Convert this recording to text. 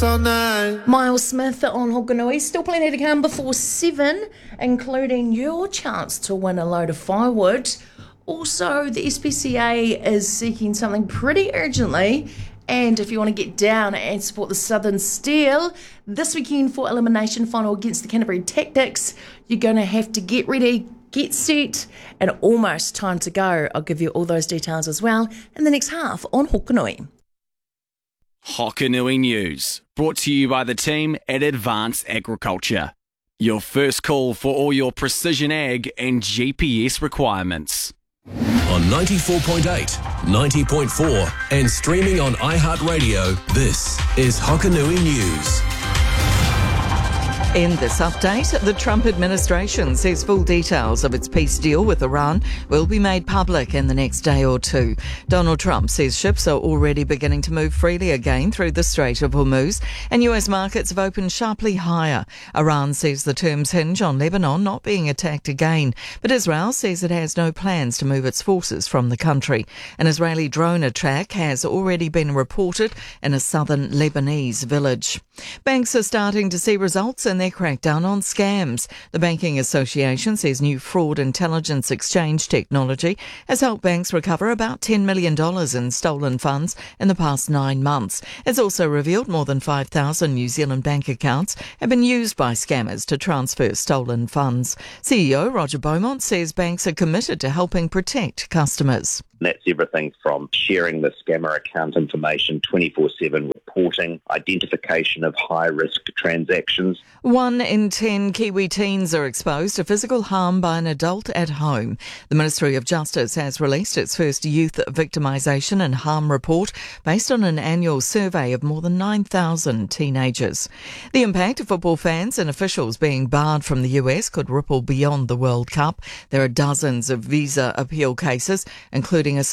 Miles Smith on Hokanui. Still plenty to come before 7, including your chance to win a load of firewood. Also, the SPCA is seeking something pretty urgently. And if you want to get down and support the Southern Steel this weekend for elimination final against the Canterbury Tactics, you're going to have to get ready, get set, and almost time to go. I'll give you all those details as well in the next half on Hokanui. Hokanui News, brought to you by the team at Advanced Agriculture. Your first call for all your precision ag and GPS requirements. On 94.8, 90.4 and streaming on iHeartRadio, this is Hokanui News. In this update, the Trump administration says full details of its peace deal with Iran will be made public in the next day or two. Donald Trump says ships are already beginning to move freely again through the Strait of Hormuz, and US markets have opened sharply higher. Iran says the terms hinge on Lebanon not being attacked again, but Israel says it has no plans to move its forces from the country. An Israeli drone attack has already been reported in a southern Lebanese village. Banks are starting to see results in their crackdown on scams. The Banking Association says new fraud intelligence exchange technology has helped banks recover about $10 million in stolen funds in the past 9 months. It's also revealed more than 5,000 New Zealand bank accounts have been used by scammers to transfer stolen funds. CEO Roger Beaumont says banks are committed to helping protect customers. That's everything from sharing the scammer account information 24/7, reporting, identification of high-risk transactions. 1 in 10 Kiwi teens are exposed to physical harm by an adult at home. The Ministry of Justice has released its first youth victimisation and harm report based on an annual survey of more than 9,000 teenagers. The impact of football fans and officials being barred from the US could ripple beyond the World Cup. There are dozens of visa appeal cases, including a